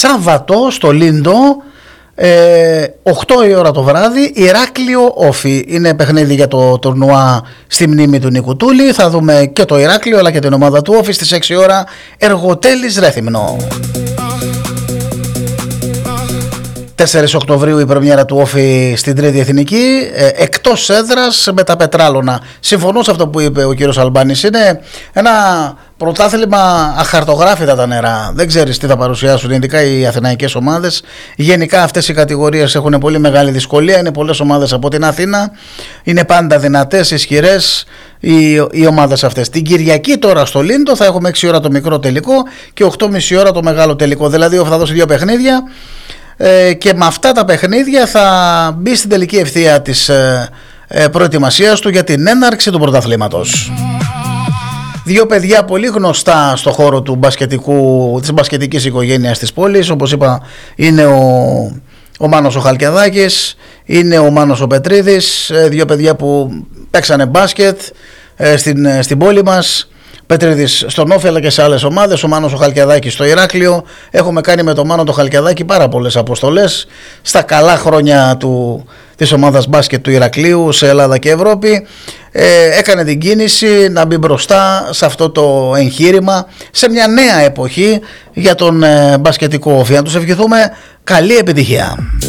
Σάββατο στο Λίντο, 8 η ώρα το βράδυ, Ηράκλειο Όφι. Είναι παιχνίδι για το τουρνουά στη μνήμη του Νίκου Τούλη. Θα δούμε και το Ηράκλειο αλλά και την ομάδα του Όφι στις 6 ώρα, Εργοτέλης Ρέθυμνο. 4 Οκτωβρίου η πρεμιέρα του Όφι στην Τρίτη Εθνική, εκτός έδρας με τα Πετράλωνα. Συμφωνώ σε αυτό που είπε ο κύριος Αλμπάνης. Είναι ένα πρωτάθλημα αχαρτογράφητα τα νερά. Δεν ξέρεις τι θα παρουσιάσουν, ειδικά οι αθηναϊκές ομάδες. Γενικά αυτές οι κατηγορίες έχουν πολύ μεγάλη δυσκολία. Είναι πολλές ομάδες από την Αθήνα. Είναι πάντα δυνατές, ισχυρές οι ομάδες αυτές. Την Κυριακή τώρα στο Λίντο θα έχουμε 6 ώρα το μικρό τελικό και 8,5 ώρα το μεγάλο τελικό. Δηλαδή θα δώσει 2 παιχνίδια. Και με αυτά τα παιχνίδια θα μπει στην τελική ευθεία της προετοιμασίας του για την έναρξη του πρωταθλήματος. 2 παιδιά πολύ γνωστά στο χώρο του της μπασκετικής οικογένειας της πόλης. Όπως είπα, είναι ο Μάνος ο Χαλκιαδάκης, είναι ο Μάνος ο Πετρίδης. 2 παιδιά που παίξανε μπάσκετ στην πόλη μας. Πετρίδης στον Όφη αλλά και σε άλλες ομάδες. Ο Μάνος ο Χαλκιαδάκης στο Ηράκλειο. Έχουμε κάνει με τον Μάνο το Χαλκιαδάκη πάρα πολλές αποστολές στα καλά χρόνια της ομάδας μπάσκετ του Ηρακλείου σε Ελλάδα και Ευρώπη. Έκανε την κίνηση να μπει μπροστά σε αυτό το εγχείρημα, σε μια νέα εποχή για τον μπασκετικό Όφη. Να τους ευχηθούμε καλή επιτυχία.